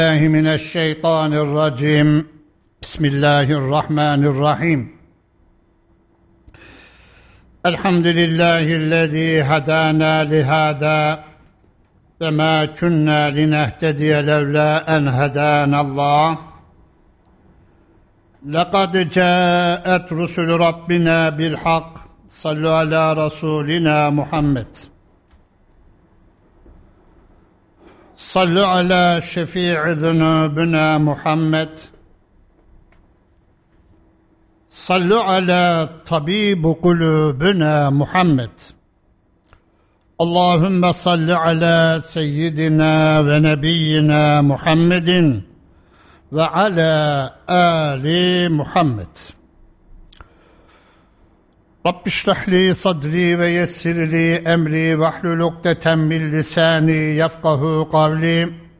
الله من الشيطان الرجيم بسم الله الرحمن الرحيم الحمد لله الذي هدانا لهذا وما كنا لنهتدي لولا أن هدانا الله لقد جاءت رسل ربنا بالحق صلوا على رسولنا محمد صلوا على شفيع ذنوبنا محمد صلوا على طبيب قلوبنا محمد اللهم صل على سيدنا ونبينا محمد وعلى آل محمد رب اشرح لي صدري ويسر لي أمري واحلل عقدة من لساني يفقه قولي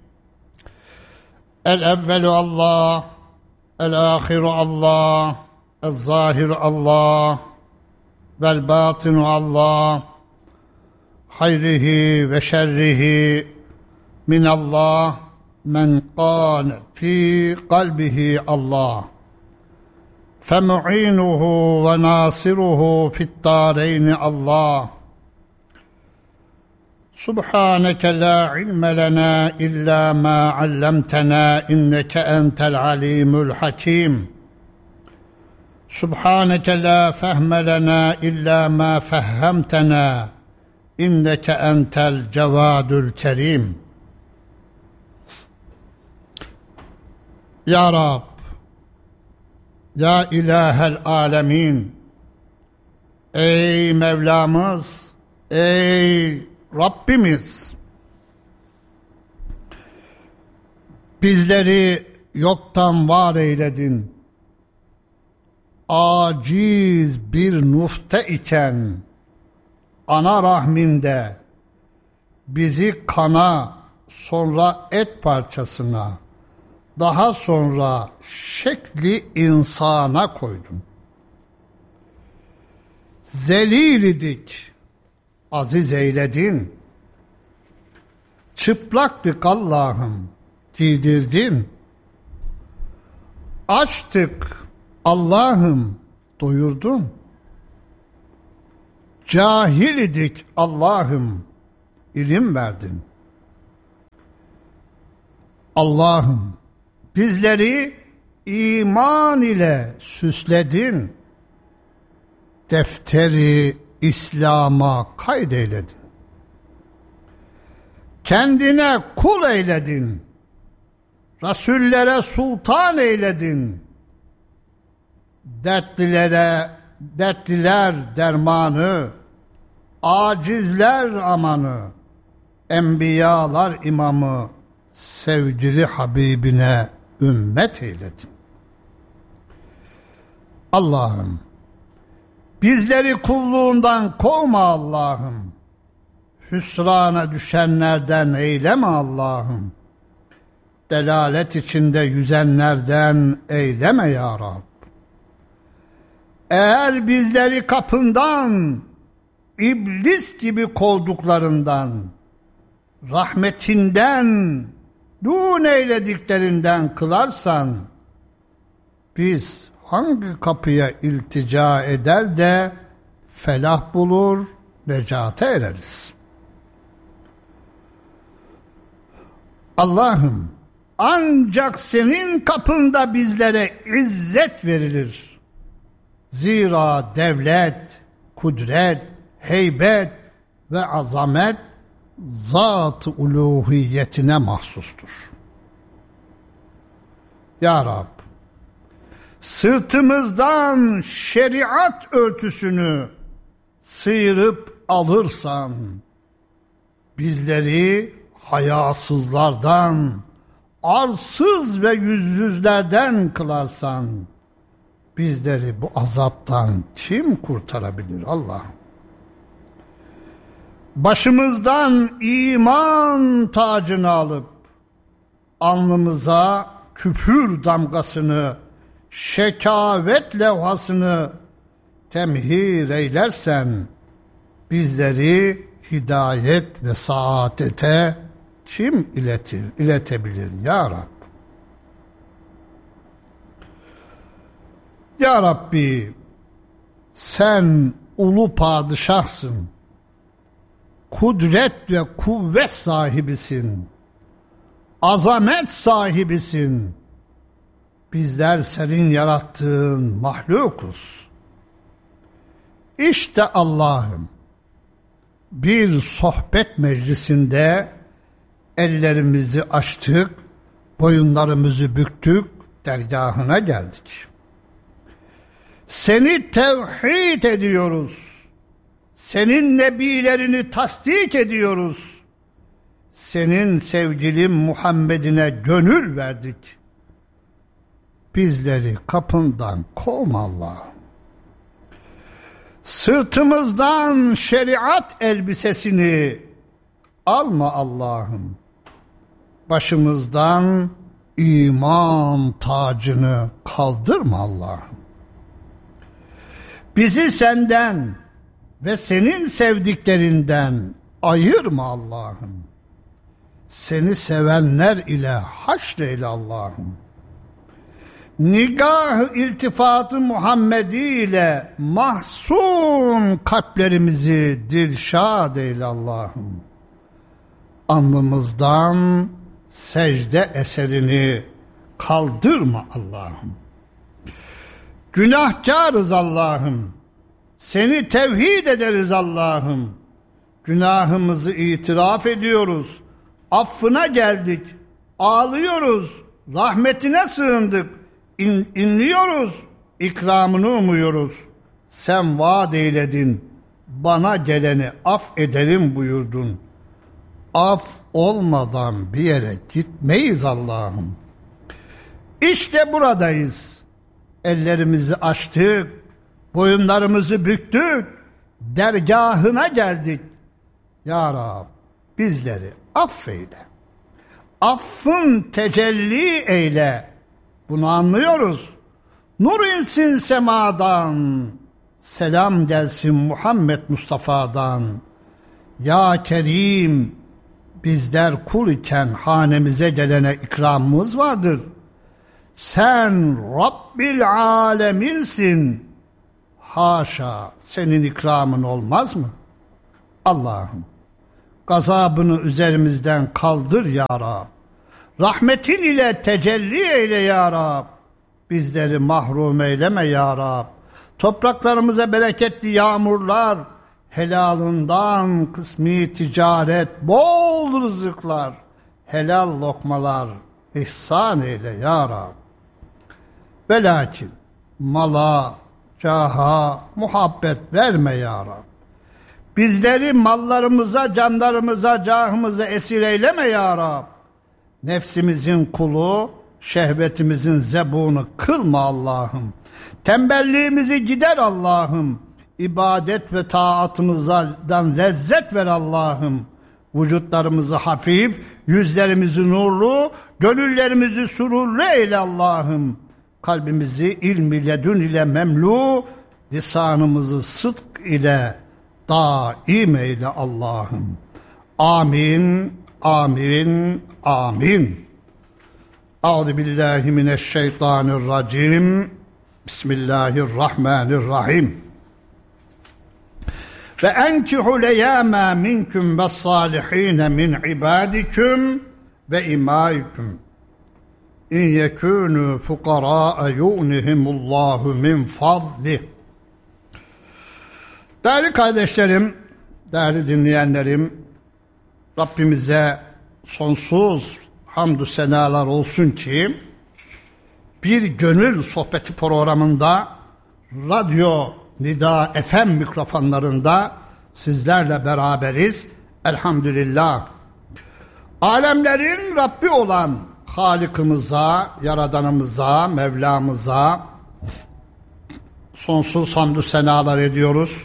الأول الله الآخر الله الظاهر الله والباطن الله خيره وشره من الله من قال في قلبه الله فمعينه وناصره في الدارين الله سبحانك لا علم لنا إلا ما علمتنا إنك أنت العليم الحكيم سبحانك لا فهم لنا إلا ما فهمتنا إنك أنت الجواد الكريم يا رب Ya İlahel Alemin, ey Mevlamız, ey Rabbimiz, bizleri yoktan var eyledin. Aciz bir nufte iken, ana rahminde, bizi kana, sonra et parçasına, daha sonra şekli insana koydun. Zelil idik, aziz eyledin. Çıplaktık Allah'ım, giydirdin. Açtık Allah'ım, doyurdun. Cahil idik Allah'ım, ilim verdin. Allah'ım, bizleri iman ile süsledin. Defteri İslam'a kaydeyledin. Kendine kul eyledin. Resullere sultan eyledin. Dertliler dermanı, acizler amanı, enbiyalar imamı, sevgili Habibine ümmet eyledin. Allah'ım, bizleri kulluğundan kovma Allah'ım. Hüsrana düşenlerden eyleme Allah'ım. Delalet içinde yüzenlerden eyleme ya Rab. Eğer bizleri kapından, iblis gibi kovduklarından, rahmetinden, dûn eylediklerinden kılarsan, biz hangi kapıya iltica eder de felah bulur, necate ereriz? Allah'ım, ancak senin kapında bizlere izzet verilir. Zira devlet, kudret, heybet ve azamet zat-ı uluhiyetine mahsustur. Ya Rab, sırtımızdan şeriat örtüsünü sıyırıp alırsan, bizleri hayasızlardan, arsız ve yüzsüzlerden kılarsan, bizleri bu azaptan kim kurtarabilir Allah'ım? Başımızdan iman tacını alıp alnımıza küfür damgasını, şekavet levhasını temhir eylersen bizleri hidayet ve saadete kim iletebilir ya Rab? Ya Rabbi, sen ulu padişahsın, kudret ve kuvvet sahibisin, azamet sahibisin. Bizler senin yarattığın mahlukuz. İşte Allah'ım, bir sohbet meclisinde ellerimizi açtık, boyunlarımızı büktük, dergahına geldik. Seni tevhid ediyoruz. Senin nebilerini tasdik ediyoruz. Senin sevgilin Muhammed'ine gönül verdik. Bizleri kapından kovma Allah'ım. Sırtımızdan şeriat elbisesini alma Allah'ım. Başımızdan iman tacını kaldırma Allah'ım. Bizi senden ve senin sevdiklerinden ayırma Allah'ım. Seni sevenler ile haşreyle Allah'ım. Nigah iltifatı Muhammedi ile mahzun kalplerimizi dilşad eyle Allah'ım. Alnımızdan secde eserini kaldırma Allah'ım. Günahkarız Allah'ım. Seni tevhid ederiz Allah'ım. Günahımızı itiraf ediyoruz. Affına geldik. Ağlıyoruz. Rahmetine sığındık. İnliyoruz. İkramını umuyoruz. Sen vaat eyledin. Bana geleni af ederim buyurdun. Af olmadan bir yere gitmeyiz Allah'ım. İşte buradayız. Ellerimizi açtık, boyunlarımızı büktük, dergahına geldik. Ya Rab, bizleri affeyle. Affın tecelli eyle. Bunu anlıyoruz. Nur insin semadan, selam gelsin Muhammed Mustafa'dan. Ya Kerim, bizler kul iken hanemize gelene ikramımız vardır. Sen Rabbil aleminsin. Haşa, senin ikramın olmaz mı? Allah'ım, gazabını üzerimizden kaldır ya Rab. Rahmetin ile tecelli eyle ya Rab. Bizleri mahrum eyleme ya Rab. Topraklarımıza bereketli yağmurlar, helalından kısmi ticaret, bol rızıklar, helal lokmalar ihsan eyle ya Rab. Ve lakin mala, caha, muhabbet verme ya Rab. Bizleri mallarımıza, canlarımıza, cahımıza esir eyleme ya Rab. Nefsimizin kulu, şehvetimizin zebunu kılma Allah'ım. Tembelliğimizi gider Allah'ım. İbadet ve taatımızdan lezzet ver Allah'ım. Vücutlarımızı hafif, yüzlerimizi nurlu, gönüllerimizi sururlu eyle Allah'ım. Kalbimizi ilm-i ledün ile memlu, lisanımızı sıdk ile daim eyle Allah'ım. Amin, amin, amin. Euzubillahimineşşeytanirracim. Bismillahirrahmanirrahim. Ve enkihu leyâmâ minkum ve sâlihîne min ibâdiküm ve imâiküm. İn yekûnû fukarâe yu'nihimullahu min fadlih. Değerli kardeşlerim, değerli dinleyenlerim, Rabbimize sonsuz hamdü senalar olsun ki bir gönül sohbeti programında Radyo Nida FM mikrofonlarında sizlerle beraberiz. Elhamdülillah. Alemlerin Rabbi olan Halık'ımıza, Yaradanımıza, Mevlamıza sonsuz hamdü senalar ediyoruz.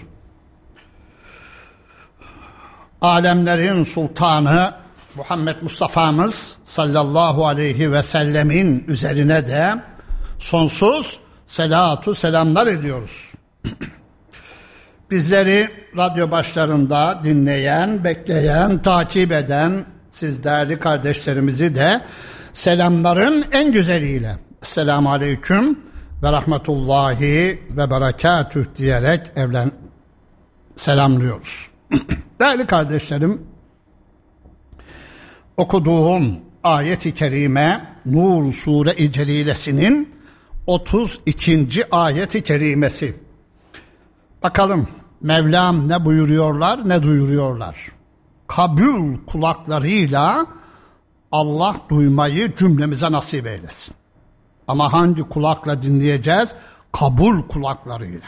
Alemlerin sultanı Muhammed Mustafa'mız sallallahu aleyhi ve sellemin üzerine de sonsuz selatu selamlar ediyoruz. Bizleri radyo başlarında dinleyen, bekleyen, takip eden Siz değerli kardeşlerimizi de selamların en güzeliyle Esselamu Aleyküm ve Rahmetullahi ve Berekatüh diyerek selamlıyoruz. Değerli kardeşlerim, okuduğum ayet-i kerime Nur Sure-i Celilesinin 32. ayet-i kerimesi. Bakalım Mevlam ne buyuruyorlar, ne duyuruyorlar. Kabul kulaklarıyla Allah duymayı cümlemize nasip eylesin. Ama hangi kulakla dinleyeceğiz? Kabul kulaklarıyla.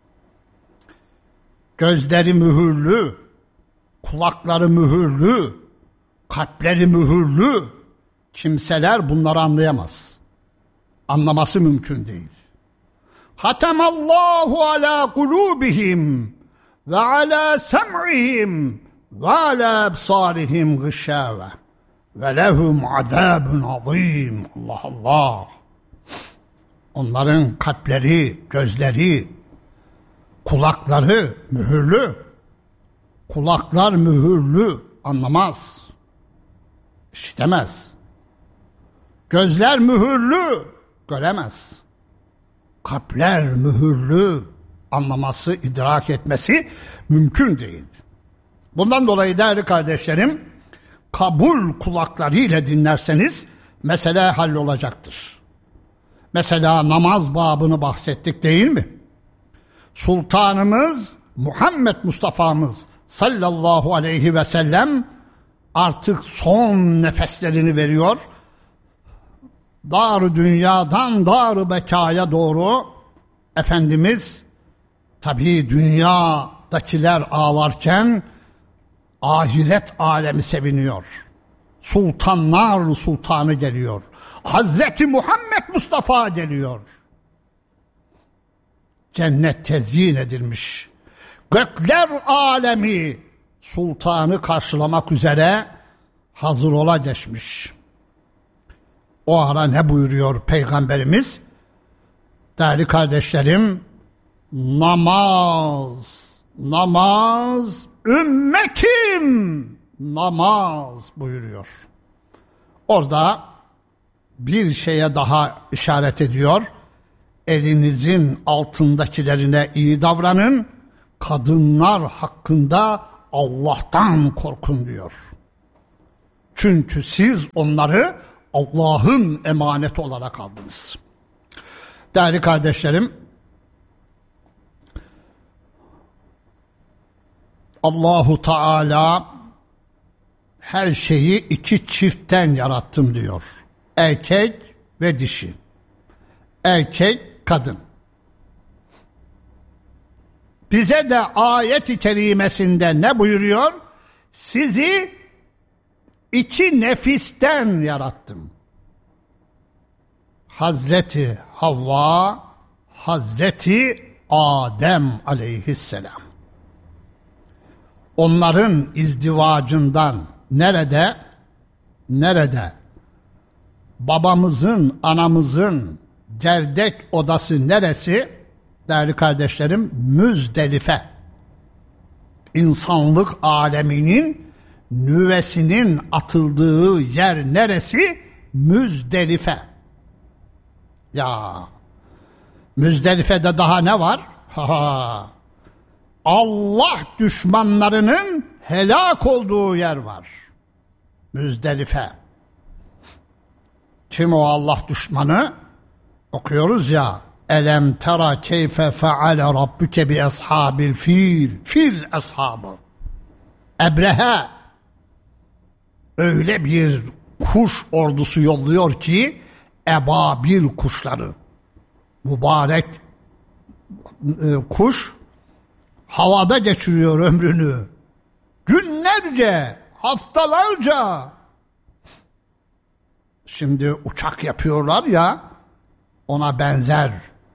Gözleri mühürlü, kulakları mühürlü, kalpleri mühürlü kimseler bunları anlayamaz. Anlaması mümkün değil. Hatemallahu ala kulubihim ve ala sem'ihim ve ala absarihim gışâve ve lehum azâbun azîm. Allah Allah. Onların kalpleri, gözleri, kulakları mühürlü. Kulaklar mühürlü, anlamaz, işitemez. Gözler mühürlü, göremez. Kalpler mühürlü, anlaması, idrak etmesi mümkün değil. Bundan dolayı değerli kardeşlerim, kabul kulaklarıyla dinlerseniz mesele hallolacaktır. Mesela namaz babını bahsettik değil mi? Sultanımız Muhammed Mustafa'mız sallallahu aleyhi ve sellem artık son nefeslerini veriyor. Dar-ı dünyadan dar-ı bekaya doğru Efendimiz tabii dünyadakiler ağlarken ahiret alemi seviniyor. Sultanlar sultanı geliyor. Hazreti Muhammed Mustafa geliyor. Cennet tezyin edilmiş. Gökler alemi sultanı karşılamak üzere hazır ola geçmiş. O ara ne buyuruyor Peygamberimiz? Değerli kardeşlerim, namaz, namaz, ümmetim, namaz buyuruyor. Orada bir şeye daha işaret ediyor. Elinizin altındakilerine iyi davranın, kadınlar hakkında Allah'tan korkun diyor. Çünkü siz onları Allah'ın emaneti olarak aldınız. Değerli kardeşlerim, Allahu Teala her şeyi iki çiftten yarattım diyor. Erkek ve dişi. Erkek, kadın. Bize de ayet-i kerimesinde ne buyuruyor? Sizi iki nefisten yarattım. Hazreti Havva, Hazreti Adem aleyhisselam. Onların izdivacından nerede babamızın, anamızın gerdek odası neresi? Değerli kardeşlerim, Müzdelife. İnsanlık aleminin nüvesinin atıldığı yer neresi? Müzdelife. Ya Müzdelife'de daha ne var? Allah düşmanlarının helak olduğu yer var. Müzdelife. Kim o Allah düşmanı? Okuyoruz ya. Elem tera keyfe feale rabbuke bi ashabil fil. Fil ashabı. Ebrehe öyle bir kuş ordusu yolluyor ki ebabil kuşları. Mübarek kuş havada geçiriyor ömrünü. Günlerce, haftalarca. Şimdi uçak yapıyorlar ya, ona benzer.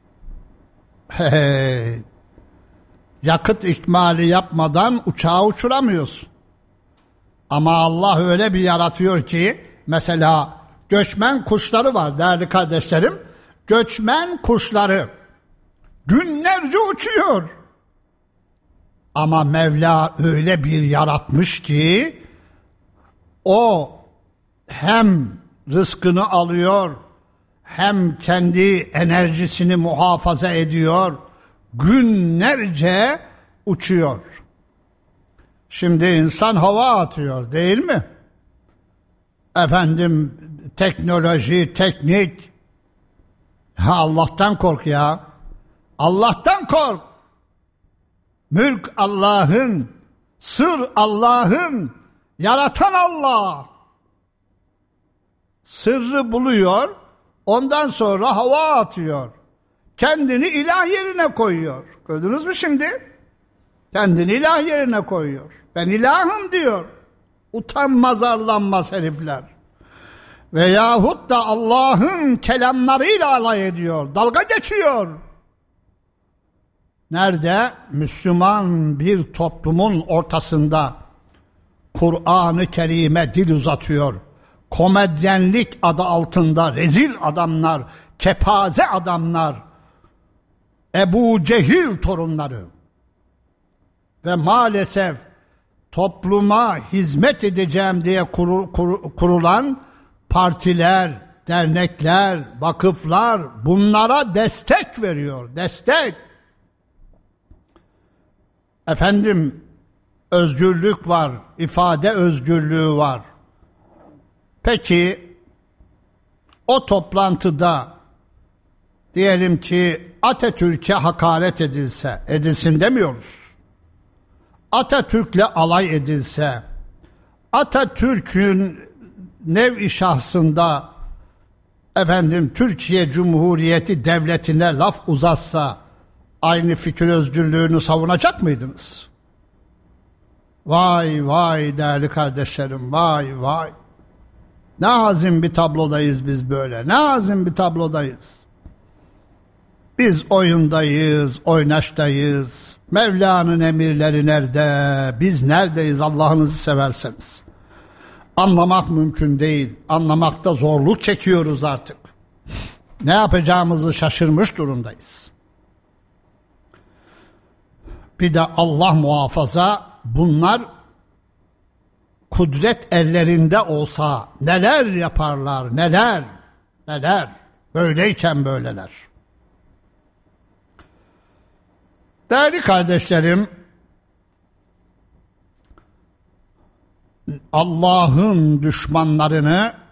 Yakıt ikmali yapmadan uçağı uçuramıyorsun. Ama Allah öyle bir yaratıyor ki, mesela göçmen kuşları var değerli kardeşlerim. Göçmen kuşları günlerce uçuyor. Ama Mevla öyle bir yaratmış ki O hem rızkını alıyor, hem kendi enerjisini muhafaza ediyor, günlerce uçuyor. Şimdi insan hava atıyor, değil mi? Efendim, teknoloji, teknik. Allah'tan kork ya. Allah'tan kork. Mülk Allah'ın, sır Allah'ın, yaratan Allah. Sırrı buluyor, ondan sonra hava atıyor. Kendini ilah yerine koyuyor. Gördünüz mü şimdi? Kendini ilah yerine koyuyor. Ben ilahım diyor. Utanmaz arlanmaz herifler. Veyahut da Allah'ın kelamlarıyla alay ediyor. Dalga geçiyor. Nerede? Müslüman bir toplumun ortasında Kur'an-ı Kerim'e dil uzatıyor. Komedyenlik adı altında rezil adamlar, kepaze adamlar, Ebu Cehil torunları ve maalesef topluma hizmet edeceğim diye kurulan partiler, dernekler, vakıflar bunlara destek veriyor. Destek. Efendim, özgürlük var, ifade özgürlüğü var. Peki o toplantıda diyelim ki Atatürk'e hakaret edilse, edilsin demiyoruz. Atatürk'le alay edilse, Atatürk'ün nev-i şahsında efendim Türkiye Cumhuriyeti Devleti'ne laf uzatsa aynı fikir özgürlüğünü savunacak mıydınız? Vay vay değerli kardeşlerim, vay vay. Ne azim bir tablodayız biz böyle, ne azim bir tablodayız. Biz oyundayız, oynaştayız. Mevla'nın emirleri nerede? Biz neredeyiz Allah'ınızı severseniz? Anlamak mümkün değil. Anlamakta zorluk çekiyoruz artık. Ne yapacağımızı şaşırmış durumdayız. Bir de Allah muhafaza bunlar kudret ellerinde olsa neler yaparlar, neler, neler. Böyleyken böyleler. Değerli kardeşlerim, Allah'ın düşmanlarını